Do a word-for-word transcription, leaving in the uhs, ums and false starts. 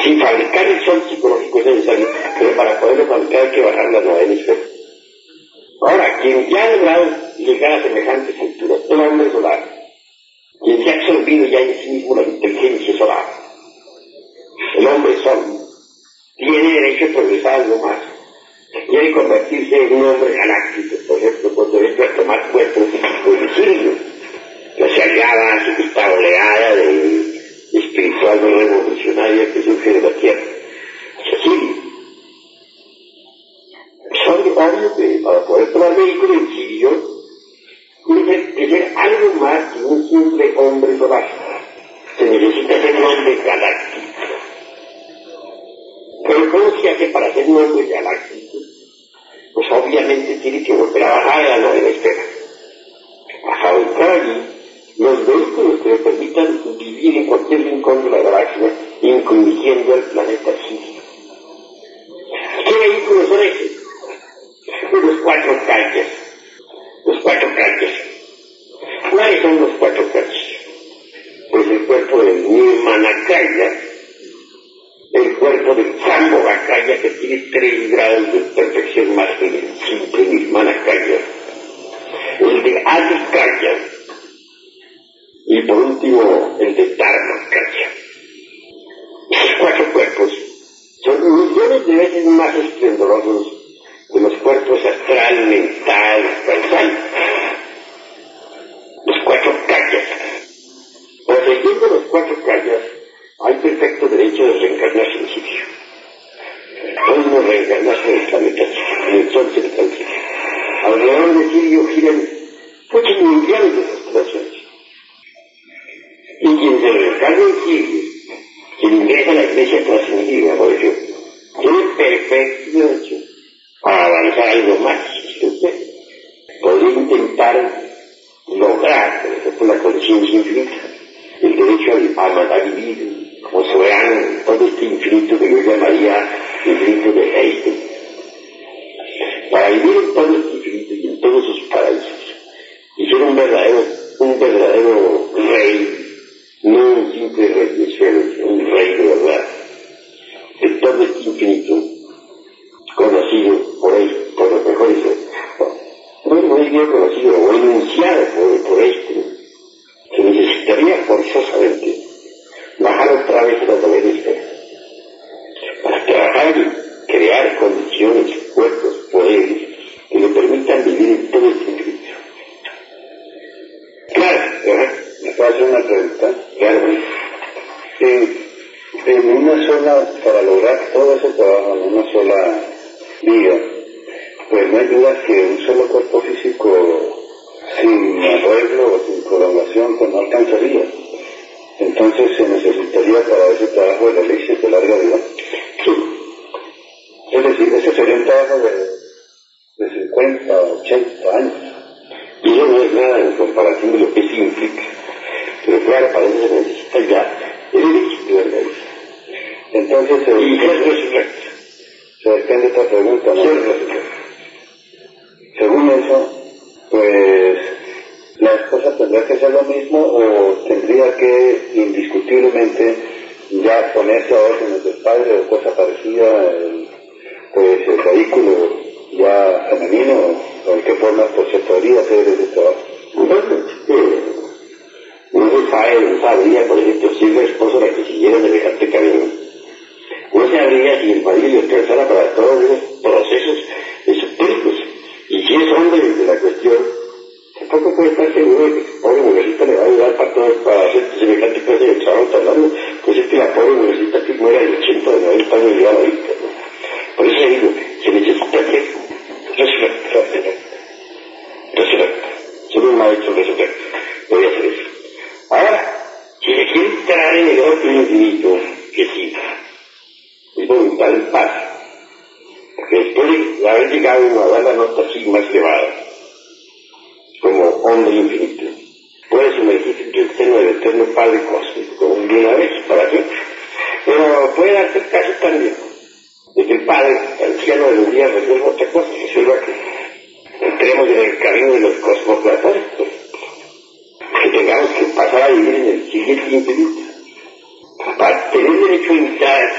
Sí, fabricar el sol psicológico es necesario, pero para poderlo fabricar hay que bajar la novena esfera. Ahora, quien ya ha logrado llegar a semejantes alturas, el hombre solar, quien se ha absorbido ya en sí mismo la inteligencia solar, el hombre sol, tiene derecho a progresar algo más. Quiere convertirse en un hombre galáctico, por ejemplo, con derecho a tomar cuerpo físico de Sirio, que se hallaba esta oleada de espiritual revolucionaria que surge de la Tierra, hacia Sirio. Es obvio que para poder tomar vehículo en Sirio tiene que ser algo más que un simple hombre solar. Se necesita ser un hombre galáctico. Pero ¿cómo se hace para ser un hombre galáctico? Pues obviamente tiene que volver a bajar a la novena esfera, a fabricar allí los vehículos que le permitan vivir en cualquier rincón de la galaxia, incluyendo el planeta Sirio. ¿Qué vehículos son esos? Los cuatro calles. Los cuatro calles. ¿Cuáles son los cuatro calles? Pues el cuerpo del Nirmanakaya, el cuerpo del Sambhogakaya, que tiene tres grados de perfección más que el simple Nirmanakaya, el de Adhikaya, y por último el de Dharmakaya. Esos cuatro cuerpos son millones de veces más esplendorosos de los cuerpos astral, mental, causal. Los cuatro kayas. Poseyendo los cuatro kayas, hay perfecto derecho de reencarnarse en Sirio. Podemos reencarnarse en el planeta Sirio, en el sol central Sirio. Alrededor de Sirio giran muchos millones de constelaciones. Y quien se reencarna en Sirio, quien ingresa a la iglesia trascendida, por ejemplo, tiene perfecto derecho a avanzar algo más. Usted podría intentar lograr, por ejemplo, la conciencia infinita, el derecho a, a, a vivir como soberano en todo este infinito que yo llamaría infinito de Einstein. Para vivir en todo este infinito y en todos sus paraísos, y ser un verdadero, un verdadero rey, no un simple rey de suelo, sino un rey de verdad, de todo este infinito, conocido por él, por los mejores, no muy bien conocido o enunciado por, por este, se necesitaría forzosamente bajar otra vez a la novena esfera para trabajar y crear condiciones, cuerpos, poderes que le permitan vivir en todo este infinito. Claro, ¿verdad? ¿Me puedo hacer una pregunta? Claro. En, en una sola, para lograr todo ese trabajo en una sola vida, pues no hay duda que un solo cuerpo físico sin arreglo o sin prolongación pues no alcanzaría. Entonces se necesitaría para ese trabajo el elixir de larga vida. Sí. Es decir, ese sería un trabajo de, de cincuenta, ochenta años. Y eso no es nada en comparación de lo que eso implica. Pero claro, para eso se necesita ya el elixir de larga vida. Entonces, eh, y es resurrecto. Se depende de esta pregunta, ¿no? Sí, es resurrecto. Según eso, pues la esposa tendrá que hacer lo mismo o tendría que indiscutiblemente ya ponerse a órdenes del padre o cosa parecida, el, pues el vehículo ya femenino, o en qué forma pues se podría hacer ese trabajo. Bueno, eh, no se sabe, no sabría, por ejemplo, si es la esposa la que siguiera semejante camino. No se sabría si el marido le alcanzara para todos esos procesos esotéricos. Y si es hombre de la cuestión, tampoco puede estar seguro de que su pobre mujercita le va a ayudar para todo, para hacer semejante clase de trabajo tan largo. Pues es que la pobre mujercita que muera de ochenta o de noventa años ya la vista, ¿no? Por eso digo, se necesita hacer resurrecto. Resurrecto. Solo un maestro resurrecto puede hacer eso. Ahora, si se quiere entrar en el otro infinito, que sí, es voluntad en paz. Porque después de haber llegado uno a dar la nota así más elevada, como hombre infinito, puede sumergirse en el seno del eterno Padre Cósmico, como de una vez, para siempre. Pero puede darse el caso también de que el Padre, anciano de los días, resuelva otra cosa, resuelva que entremos en el camino de los cosmoplatóricos, que tengamos que pasar a vivir en el siguiente infinito, para tener derecho a entrar